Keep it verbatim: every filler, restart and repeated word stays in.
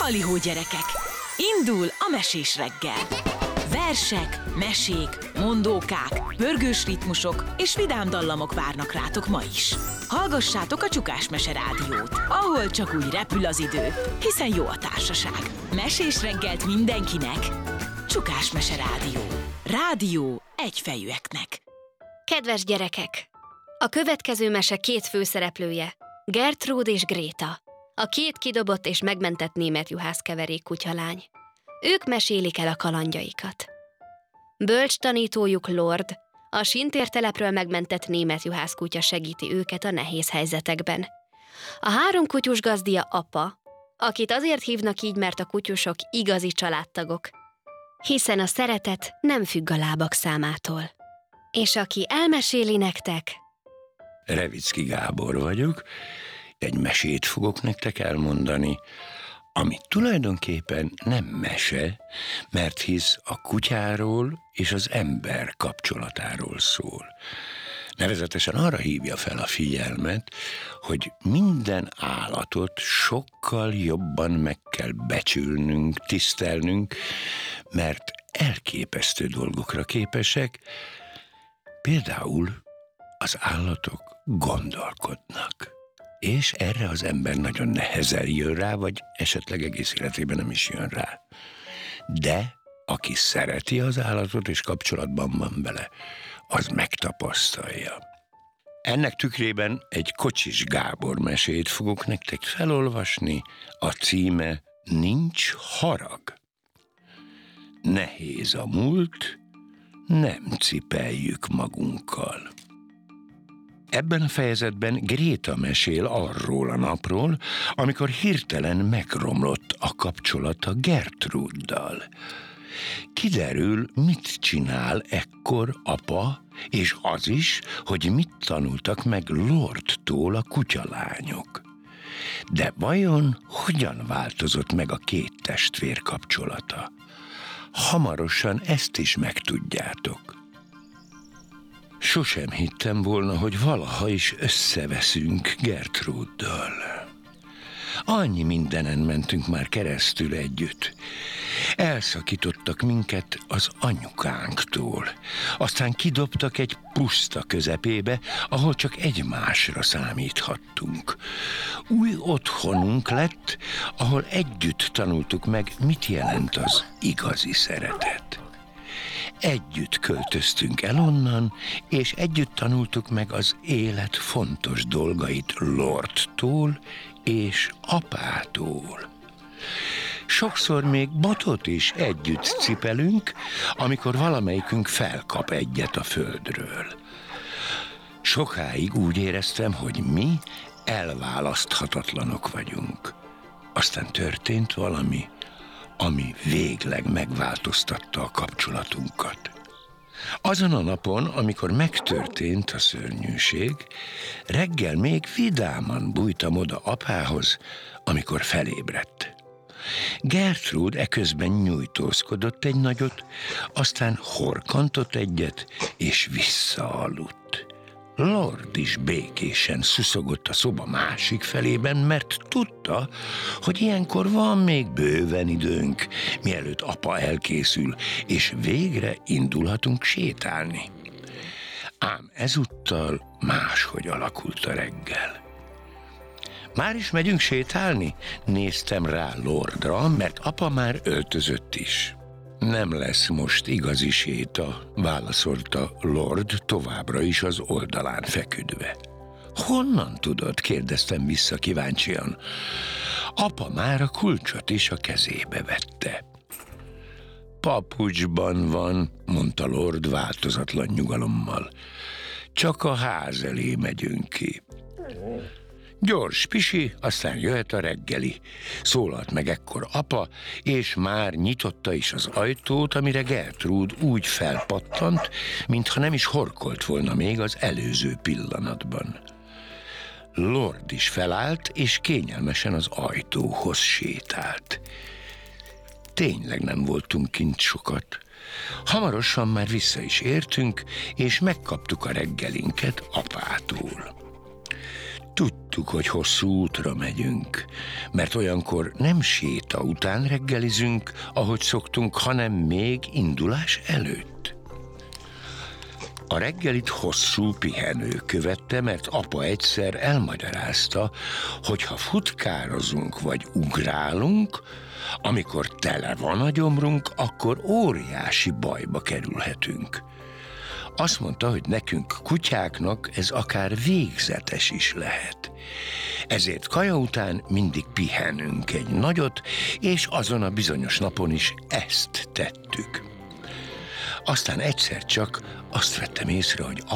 Halihó gyerekek! Indul a mesés reggel! Versek, mesék, mondókák, pörgős ritmusok és vidám dallamok várnak rátok ma is. Hallgassátok a Csukás Mese Rádiót, ahol csak úgy repül az idő, hiszen jó a társaság. Mesés reggelt mindenkinek! Csukás Mese Rádió. Rádió egyfejűeknek. Kedves gyerekek! A következő mese két főszereplője, Gertrud és Gréta, a két kidobott és megmentett német juhászkeverék kutyalány. Ők mesélik el a kalandjaikat. Bölcs tanítójuk Lord, a sintértelepről megmentett német juhászkutya segíti őket a nehéz helyzetekben. A három kutyus gazdia apa, akit azért hívnak így, mert a kutyusok igazi családtagok, hiszen a szeretet nem függ a lábak számától. És aki elmeséli nektek... Revicki Gábor vagyok, egy mesét fogok nektek elmondani, ami tulajdonképpen nem mese, mert hisz a kutyáról és az ember kapcsolatáról szól. Nevezetesen arra hívja fel a figyelmet, hogy minden állatot sokkal jobban meg kell becsülnünk, tisztelnünk, mert elképesztő dolgokra képesek. Például az állatok gondolkodnak, és erre az ember nagyon nehezen jön rá, vagy esetleg egész életében nem is jön rá. De aki szereti az állatot és kapcsolatban van vele, az megtapasztalja. Ennek tükrében egy Kocsis Gábor mesét fogok nektek felolvasni, a címe Nincs harag. Nehéz a múlt, nem cipeljük magunkkal. Ebben a fejezetben Gréta mesél arról a napról, amikor hirtelen megromlott a kapcsolata Gertruddal. Kiderül, mit csinál ekkor apa, és az is, hogy mit tanultak meg Lordtól a kutyalányok. De vajon hogyan változott meg a két testvér kapcsolata? Hamarosan ezt is megtudjátok. Sosem hittem volna, hogy valaha is összeveszünk Gertruddal. Annyi mindenen mentünk már keresztül együtt. Elszakítottak minket az anyukánktól. Aztán kidobtak egy puszta közepébe, ahol csak egymásra számíthattunk. Új otthonunk lett, ahol együtt tanultuk meg, mit jelent az igazi szeretet. Együtt költöztünk el onnan, és együtt tanultuk meg az élet fontos dolgait Lordtól és apától. Sokszor még botot is együtt cipelünk, amikor valamelyikünk felkap egyet a földről. Sokáig úgy éreztem, hogy mi elválaszthatatlanok vagyunk. Aztán történt valami, ami végleg megváltoztatta a kapcsolatunkat. Azon a napon, amikor megtörtént a szörnyűség, reggel még vidáman bújtam oda apához, amikor felébredt. Gertrud eközben nyújtózkodott egy nagyot, aztán horkantott egyet, és visszaaludt. Lord is békésen szuszogott a szoba másik felében, mert tudta, hogy ilyenkor van még bőven időnk, mielőtt apa elkészül, és végre indulhatunk sétálni. Ám ezúttal máshogy alakult a reggel. Már is megyünk sétálni? Néztem rá Lordra, mert apa már öltözött is. Nem lesz most igazi séta, válaszolta Lord továbbra is az oldalán feküdve. Honnan tudod? Kérdeztem vissza kíváncsian. Apa már a kulcsot is a kezébe vette. Papucsban van, mondta Lord változatlan nyugalommal. Csak a ház elé megyünk ki. Gyors pisi, aztán jöhet a reggeli. Szólalt meg ekkor apa, és már nyitotta is az ajtót, amire Gertrud úgy felpattant, mintha nem is horkolt volna még az előző pillanatban. Lord is felállt, és kényelmesen az ajtóhoz sétált. Tényleg nem voltunk kint sokat. Hamarosan már vissza is értünk, és megkaptuk a reggelinket apától. Tudtuk, hogy hosszú útra megyünk, mert olyankor nem séta után reggelizünk, ahogy szoktunk, hanem még indulás előtt. A reggelit hosszú pihenő követte, mert apa egyszer elmagyarázta, hogy ha futkározunk vagy ugrálunk, amikor tele van a gyomrunk, akkor óriási bajba kerülhetünk. Azt mondta, hogy nekünk kutyáknak ez akár végzetes is lehet. Ezért kaja után mindig pihenünk egy nagyot, és azon a bizonyos napon is ezt tettük. Aztán egyszer csak azt vettem észre, hogy